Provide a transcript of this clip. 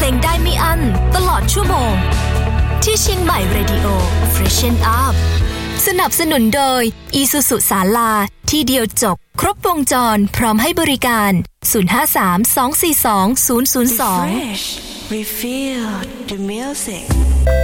ลงได้ไม่อั้นตลอดชั่วโมงที่เชียงใหม่ Radio Freshen Up สนับสนุนโดย Isuzu ศาลาที่เดียวจบครบวงจรพร้อมให้บริการ053 242 002 Refresh, refill the music